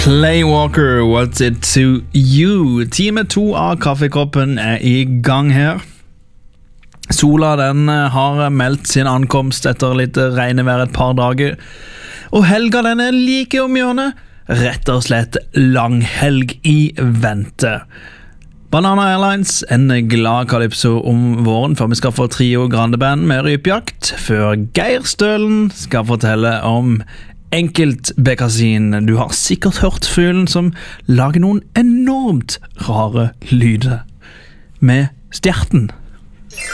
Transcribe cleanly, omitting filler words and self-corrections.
Clay Walker, What's It To You? Time 2 av Kaffekoppen i gang her. Sola den har meldt sin ankomst etter litt regnevær et par dager. Og helga den like om hjørnet. Rett og slett langhelg i vente. Banana Airlines, en glad kalypso om våren før vi skal få trio grandeband med rypjakt. Før Geir Stølen skal fortelle om enkeltbekkasin. Du har sikkert hørt fuglen som lager noen enormt rare lyder med stjerten.